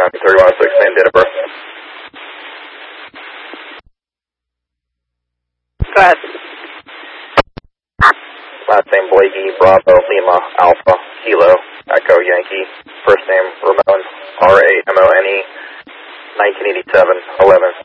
3106, name, date of birth. Go ahead. Last name Blakey, Bravo, Lima, Alpha, Kilo, Echo, Yankee. First name Ramon, R-A-M-O-N-E, 1987,